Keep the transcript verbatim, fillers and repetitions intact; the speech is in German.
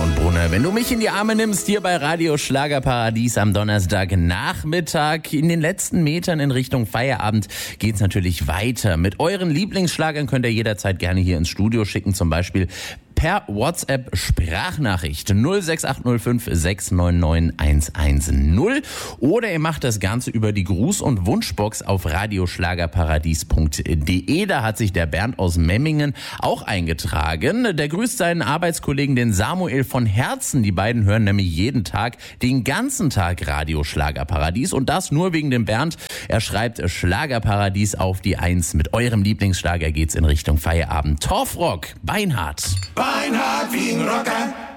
und Brunner. Wenn du mich in die Arme nimmst, hier bei Radio Schlagerparadies am Donnerstagnachmittag, in den letzten Metern in Richtung Feierabend geht's natürlich weiter. Mit euren Lieblingsschlagern könnt ihr jederzeit gerne hier ins Studio schicken, zum Beispiel per WhatsApp-Sprachnachricht null sechs acht null fünf sechs neun neun eins eins null oder ihr macht das Ganze über die Gruß- und Wunschbox auf radioschlagerparadies punkt de. Da hat sich der Bernd aus Memmingen auch eingetragen. Der grüßt seinen Arbeitskollegen, den Samuel von Herzen. Die beiden hören nämlich jeden Tag, den ganzen Tag Radio Schlagerparadies und das nur wegen dem Bernd. Er schreibt Schlagerparadies auf die Eins. Mit eurem Lieblingsschlager geht's in Richtung Feierabend. Torfrock, Beinhard. Beinhard wie ein Rocker,